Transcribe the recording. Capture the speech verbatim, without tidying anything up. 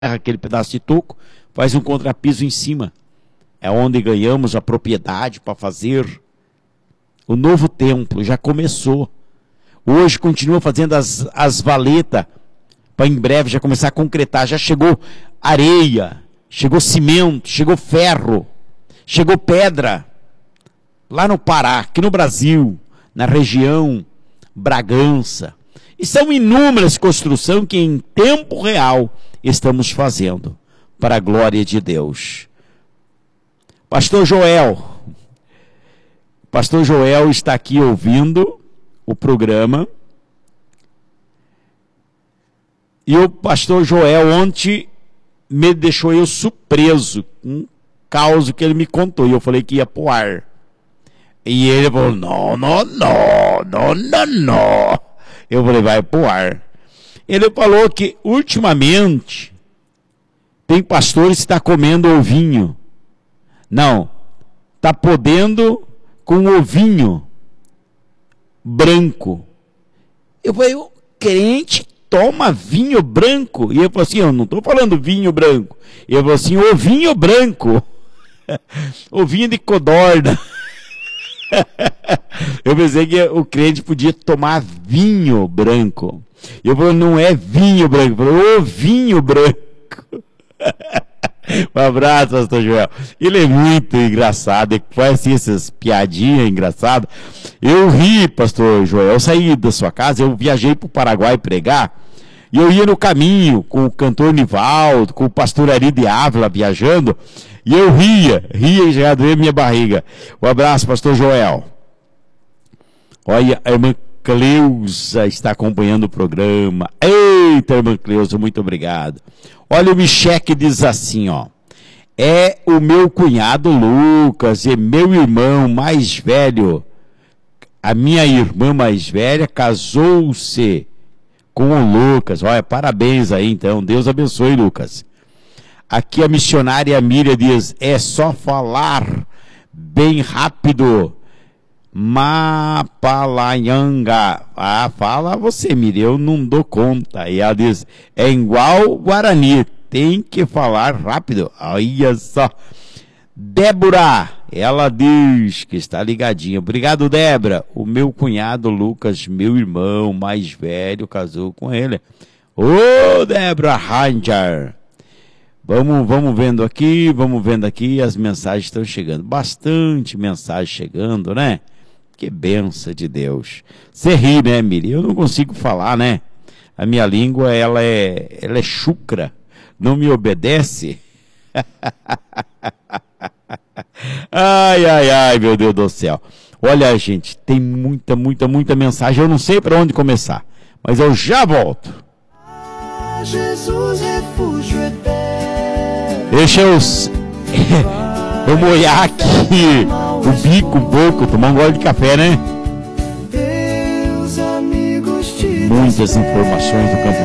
aquele pedaço de toco, faz um contrapiso em cima. É onde ganhamos a propriedade para fazer o novo templo. Já começou. Hoje continua fazendo as, as valetas, para em breve já começar a concretar. Já chegou areia, chegou cimento, chegou ferro, chegou pedra. Lá no Pará, aqui no Brasil, na região Bragança. E são inúmeras construções que em tempo real estamos fazendo, para a glória de Deus. Pastor Joel, Pastor Joel está aqui ouvindo o programa. E o Pastor Joel ontem me deixou eu surpreso com um caos que ele me contou. E eu falei que ia pro ar. E ele falou, não, não, não, não, não, não. Eu falei, vai pro ar. Ele falou que, ultimamente, tem pastores que estão comendo ovinho. Não, está podendo com ovinho branco. Eu falei, o crente toma vinho branco? E ele falou assim, eu não estou falando vinho branco. Ele falou assim, ovinho branco. Ovinho de codorna. Eu pensei que o crente podia tomar vinho branco. Eu falei, não é vinho branco, eu falei, ovinho branco. Um abraço, pastor Joel. Ele é muito engraçado, ele faz assim, essas piadinhas engraçadas. Eu ri, pastor Joel, eu saí da sua casa, eu viajei para o Paraguai pregar, e eu ia no caminho com o cantor Nivaldo, com o pastor Ari de Ávila viajando, e eu ria, ria e já doía minha barriga. Um abraço, pastor Joel. Olha, a irmã Cleusa está acompanhando o programa. Eita, irmã Cleusa, muito obrigado. Olha, o Micheque diz assim, ó. É o meu cunhado Lucas e meu irmão mais velho. A minha irmã mais velha casou-se com o Lucas. Olha, parabéns aí então. Deus abençoe, Lucas. Aqui a missionária Miriam diz, é só falar bem rápido. Mapalaianga. Ah, fala você, Miriam, eu não dou conta. E ela diz, é igual Guarani, tem que falar rápido. Olha só. Débora, ela diz que está ligadinha. Obrigado, Débora. O meu cunhado Lucas, meu irmão mais velho, casou com ele. Ô, Débora Ranger. Vamos, vamos vendo aqui, vamos vendo aqui, as mensagens estão chegando. Bastante mensagem chegando, né? Que benção de Deus. Você ri, né, Miriam? Eu não consigo falar, né? A minha língua, ela é, ela é chucra. Não me obedece. Ai, ai, ai, meu Deus do céu. Olha, gente, tem muita, muita, muita mensagem. Eu não sei para onde começar, mas eu já volto. Jesus, refúgio eterno. Deixa eu, eu molhar aqui o bico um pouco, tomar um gole de café, né? Teus amigos te Muitas informações do campo